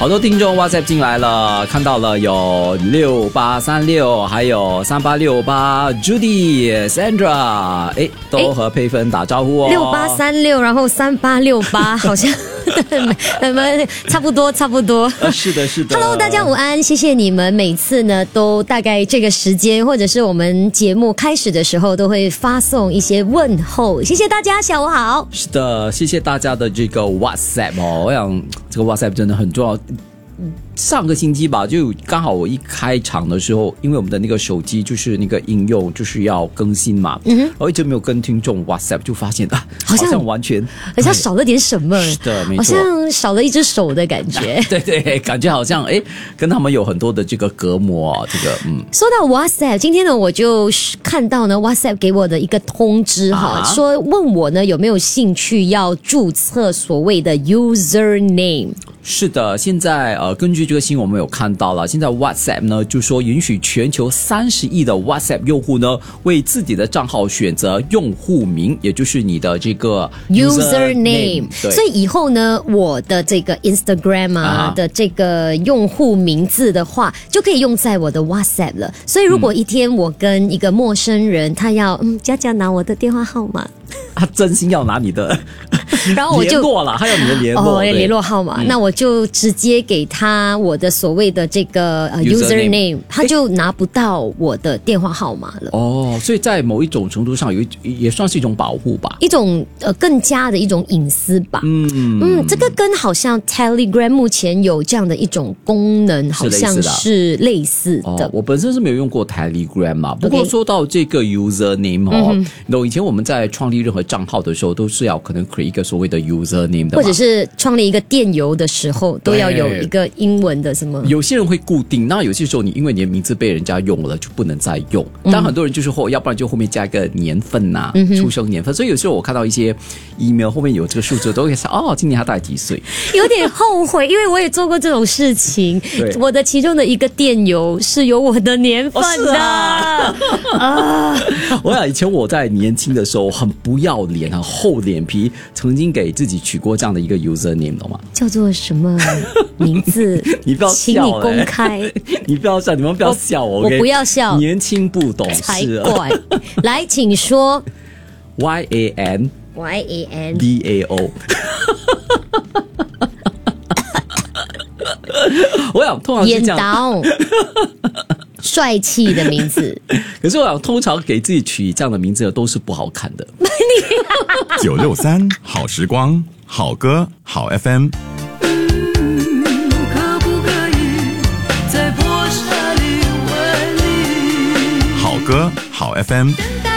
好多听众 WhatsApp 进来了，看到了有6836，还有3868 Judy、Sandra， 都和佩芬打招呼哦。 6836，然后3868，好像差不多。 是的。 Hello， 大家午安，谢谢你们每次呢都大概这个时间，或者是我们节目开始的时候都会发送一些问候，谢谢大家，下午好。 是的，谢谢大家的这个 WhatsApp 哦，我想这个 WhatsApp 真的很重要。上个星期吧，就刚好我一开场的时候，因为我们的那个手机就是那个应用就是要更新嘛，然后一直没有跟听众 WhatsApp， 就发现好像完全好像少了点什么， 是的，没错， 好像少了一只手的感觉。 对，感觉好像跟他们有很多的这个隔膜，这个说到 WhatsApp， 今天呢我就看到呢 WhatsApp 给我的一个通知说问我呢有没有兴趣要注册所谓的 username。 是的，现在根据这个新闻我们有看到了，现在 WhatsApp 呢就说允许全球30亿的 WhatsApp 用户呢为自己的账号选择用户名，也就是你的这个 username。 所以以后呢，我的这个 Instagram 的这个用户名字的话，就可以用在我的 WhatsApp 了。所以如果一天我跟一个陌生人，他要佳佳拿我的电话号码， 他真心要拿你的。 然后我就联络了，他要你的联络号码，那我就直接给他我的所谓的这个username， 他就拿不到我的电话号码了。 所以在某一种程度上也算是一种保护吧， 一种更加的一种隐私吧。这个跟好像 Telegram 目前有这样的一种功能，好像是类似的。 我本身是没有用过 Telegram 嘛，不过说到这个 username 以前我们在创立任何账号的时候，都是要可能 create 一个所谓的 username 的， 或者是创立一个电邮的时候，都要有一个英文的什么。 有些人会固定，那有些时候你因为你的名字被人家用了，就不能再用。但很多人就是要不然就后面加一个年份呐，出生年份。所以有时候我看到一些 email 后面有这个数字，都会想今年他大概几岁？有点后悔，因为我也做过这种事情。我的其中的一个电邮是有我的年份的。 我想以前我在年轻的时候很不要脸，很厚脸皮。曾经给自己取过这样的一个 username 懂吗？ 叫做什么名字？ 你不要笑， 请你公开。 你不要笑，你们不要笑我不要笑， 年轻不懂事才怪。来，请说。 YAN DAO。我想通常是这样。 帅气的名字， 可是我想通常给自己取这样的名字的都是不好看的。 963好时光，好歌好 FM。 可不可以在破沙里为你好歌好 FM。